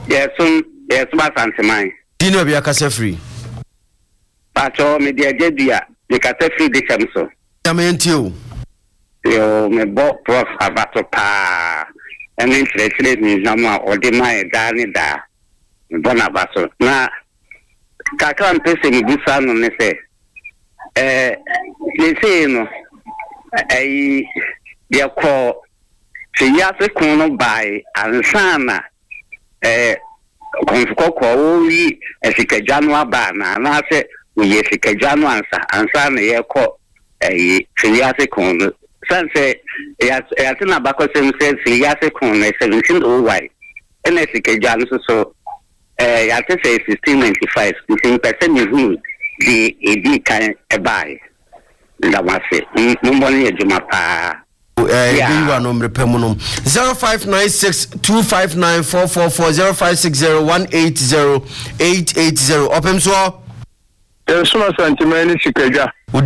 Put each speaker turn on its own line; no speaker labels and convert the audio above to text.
Yes, Sanseman.
Dino be a cassa free.
Pacho, media jedia, the cassa free de Chamso.
Yamentio.
You may bought Prof. Avato Pa, and interested in Nama or the my Dani da. Bonabaso. Now, Kakan Pessin, good son, and they say, no, they call Siasa Kono by Ansana, Konfuko, Esika Janua Bana, and I said, we Esika Janua Ansana, ye call a Siasa Kono. Sanse, Yatina Bako says Siasa Kono, 17 white, and Esika Janus so. I say 1695. 15% who the AD can buy. That was it. Nobody is Jumapa.
You are no repemunum 0596-259-444 0560-180-880. Open so.
There's so much sentiment, Sikaja.